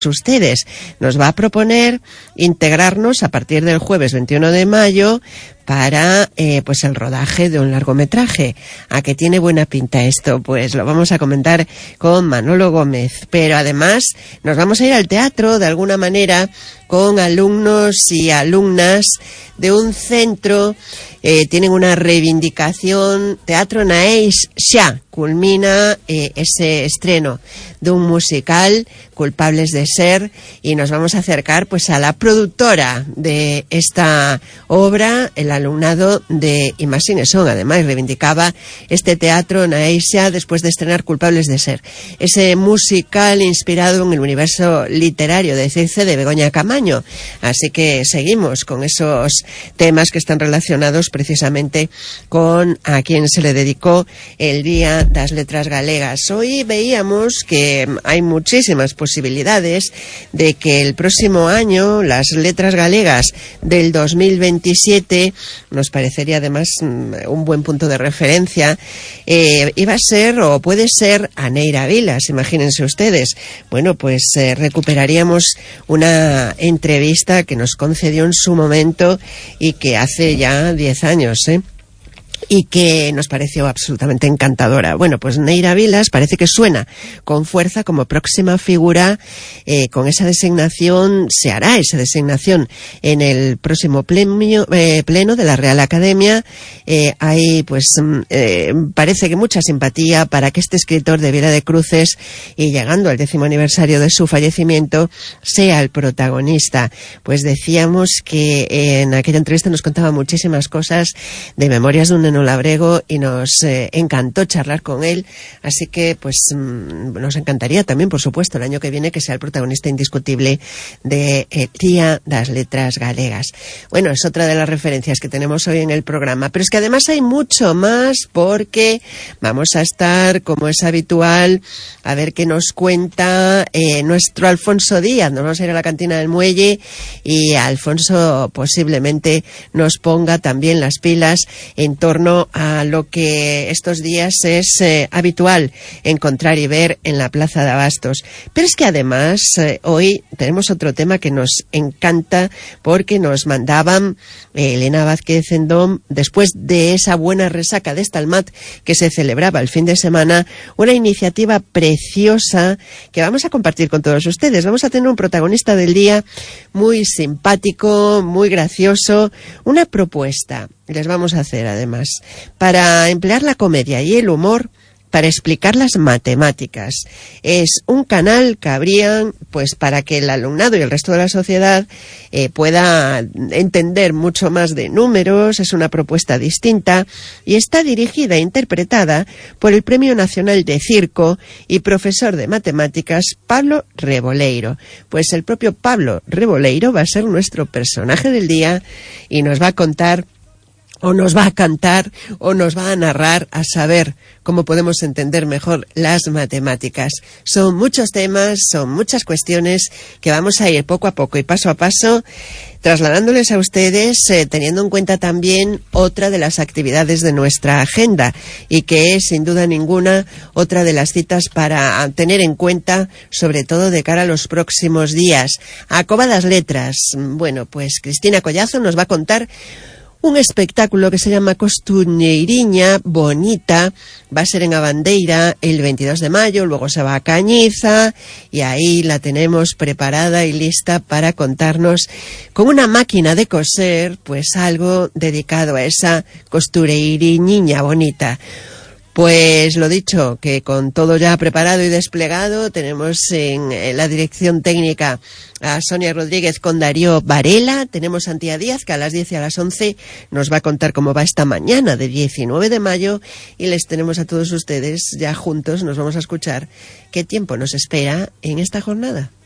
ustedes. Nos va a proponer integrarnos a partir del jueves 21 de mayo para pues el rodaje de un largometraje. ¿A qué tiene buena pinta esto? Pues lo vamos a comentar con Manolo Gómez. Pero además nos vamos a ir al teatro de alguna manera con alumnos y alumnas de un centro. Tienen una reivindicación. Teatro Naeix Xa culmina ese estreno de un musical, Culpables de Ser, y nos vamos a acercar pues a la productora de esta obra. El alumnado de Imagine Son además reivindicaba este teatro Naeix Xa después de estrenar Culpables de Ser, ese musical inspirado en el universo literario de Circe de Begoña Camaño. Así que seguimos con esos temas que están relacionados precisamente con a quien se le dedicó el Día das Letras Galegas. Hoy veíamos que hay muchísimas posibilidades de que el próximo año las letras galegas del 2027, nos parecería además un buen punto de referencia, iba a ser o puede ser Aneira Vilas. Imagínense ustedes. Bueno, pues recuperaríamos una entrevista que nos concedió en su momento y que hace ya 10 años, y que nos pareció absolutamente encantadora. Bueno, pues Neira Vilas parece que suena con fuerza como próxima figura. Con esa designación, se hará esa designación en el próximo pleno de la Real Academia. Hay, pues, parece que mucha simpatía para que este escritor de Viera de Cruces, y llegando al 10º aniversario de su fallecimiento, sea el protagonista. Pues decíamos que en aquella entrevista nos contaba muchísimas cosas de Memorias de un Labrego y nos encantó charlar con él, así que pues nos encantaría también, por supuesto, el año que viene que sea el protagonista indiscutible de Día das Letras Galegas. Bueno, es otra de las referencias que tenemos hoy en el programa, pero es que además hay mucho más, porque vamos a estar, como es habitual, a ver qué nos cuenta nuestro Alfonso Díaz. Nos vamos a ir a la cantina del Muelle y Alfonso posiblemente nos ponga también las pilas en torno a lo que estos días es habitual encontrar y ver en la Plaza de Abastos. Pero es que además hoy tenemos otro tema que nos encanta, porque nos mandaban Elena Vázquez Endón, después de esa buena resaca de Estalmat que se celebraba el fin de semana, una iniciativa preciosa que vamos a compartir con todos ustedes. Vamos a tener un protagonista del día muy simpático, muy gracioso, una propuesta les vamos a hacer además para emplear la comedia y el humor para explicar las matemáticas. Es un canal que abrían pues para que el alumnado y el resto de la sociedad pueda entender mucho más de números. Es una propuesta distinta y está dirigida e interpretada por el Premio Nacional de Circo y profesor de matemáticas Pablo Reboleiro. Pues el propio Pablo Reboleiro va a ser nuestro personaje del día y nos va a contar, o nos va a cantar, o nos va a narrar, a saber cómo podemos entender mejor las matemáticas. Son muchos temas, son muchas cuestiones que vamos a ir poco a poco y paso a paso trasladándoles a ustedes, teniendo en cuenta también otra de las actividades de nuestra agenda, y que es, sin duda ninguna, otra de las citas para tener en cuenta, sobre todo de cara a los próximos días. A Cova das Letras. Bueno, pues Cristina Collazo nos va a contar un espectáculo que se llama Costuñeiriña Bonita. Va a ser en Abandeira el 22 de mayo, luego se va a Cañiza y ahí la tenemos preparada y lista para contarnos con una máquina de coser pues algo dedicado a esa costureiriñiña bonita. Pues lo dicho, que con todo ya preparado y desplegado, tenemos en la dirección técnica a Sonia Rodríguez con Darío Varela, tenemos a Antía Díaz, que a las 10 y a las 11 nos va a contar cómo va esta mañana de 19 de mayo, y les tenemos a todos ustedes ya juntos, nos vamos a escuchar qué tiempo nos espera en esta jornada.